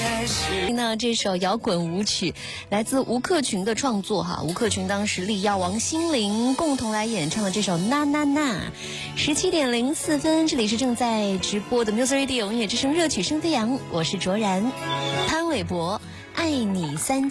那这首摇滚舞曲来自吴克群的创作哈，吴克群当时力邀王心凌共同来演唱的这首那那那。17:04，这里是正在直播的 Music Radio 音乐之声热曲声飞扬，我是卓然，潘玮柏，爱你3000。